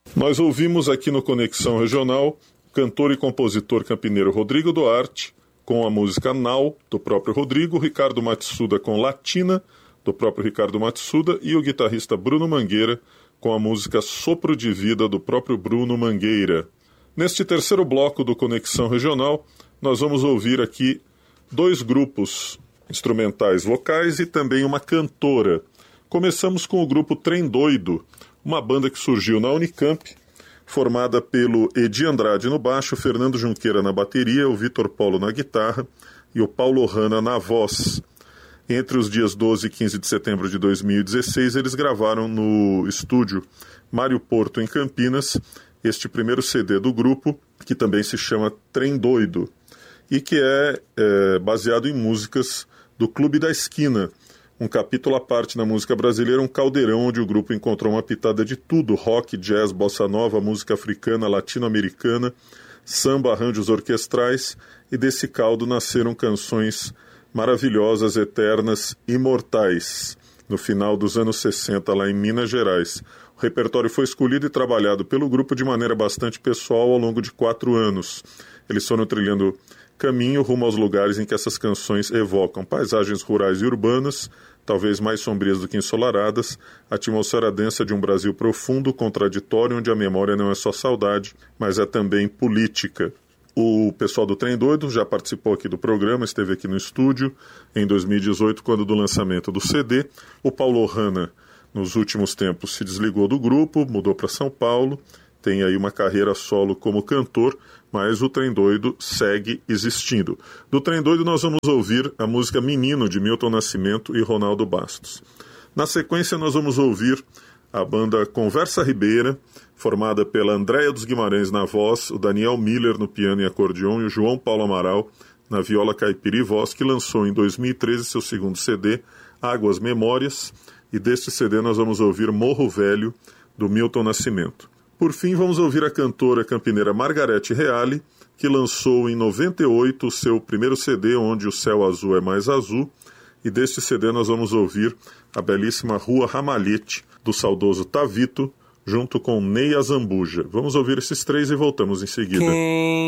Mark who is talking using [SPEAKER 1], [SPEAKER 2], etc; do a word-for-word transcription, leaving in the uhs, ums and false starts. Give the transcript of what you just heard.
[SPEAKER 1] Nós ouvimos aqui no Conexão Regional o cantor e compositor campineiro Rodrigo Duarte, com a música Nau, do próprio Rodrigo, Ricardo Matsuda com Latina, do próprio Ricardo Matsuda, e o guitarrista Bruno Mangueira, com a música Sopro de Vida, do próprio Bruno Mangueira. Neste terceiro bloco do Conexão Regional, nós vamos ouvir aqui dois grupos instrumentais vocais e também uma cantora. Começamos com o grupo Trem Doido, uma banda que surgiu na Unicamp, formada pelo Edi Andrade no baixo, Fernando Junqueira na bateria, o Vitor Paulo na guitarra e o Paulo Hanna na voz. Entre os dias doze e quinze de setembro de dois mil e dezesseis, eles gravaram no estúdio Mário Porto, em Campinas, este primeiro C D do grupo, que também se chama Trem Doido, e que é, é baseado em músicas do Clube da Esquina, um capítulo à parte na música brasileira, um caldeirão onde o grupo encontrou uma pitada de tudo: rock, jazz, bossa nova, música africana, latino-americana, samba, arranjos orquestrais, e desse caldo nasceram canções maravilhosas, eternas, imortais, no final dos anos sessenta, lá em Minas Gerais. O repertório foi escolhido e trabalhado pelo grupo de maneira bastante pessoal ao longo de quatro anos. Eles foram trilhando caminho rumo aos lugares em que essas canções evocam paisagens rurais e urbanas, talvez mais sombrias do que ensolaradas, a atmosfera densa de um Brasil profundo, contraditório, onde a memória não é só saudade, mas é também política. O pessoal do Trem Doido já participou aqui do programa, esteve aqui no estúdio em dois mil e dezoito, quando do lançamento do C D. O Paulo Hanna, nos últimos tempos, se desligou do grupo, mudou para São Paulo, tem aí uma carreira solo como cantor, mas o Trem Doido segue existindo. Do Trem Doido nós vamos ouvir a música Menino, de Milton Nascimento e Ronaldo Bastos. Na sequência nós vamos ouvir a banda Conversa Ribeira, formada pela Andréia dos Guimarães na voz, o Daniel Miller no piano e acordeon e o João Paulo Amaral na viola caipira e voz, que lançou em dois mil e treze seu segundo C D, Águas Memórias, e deste C D nós vamos ouvir Morro Velho, do Milton Nascimento. Por fim, vamos ouvir a cantora campineira Margarete Reale, que lançou em noventa e oito o seu primeiro C D, Onde o Céu Azul é Mais Azul, e deste C D nós vamos ouvir a belíssima Rua Ramalhete, do saudoso Tavito, junto com Ney Azambuja. Vamos ouvir esses três e voltamos em seguida.
[SPEAKER 2] Quem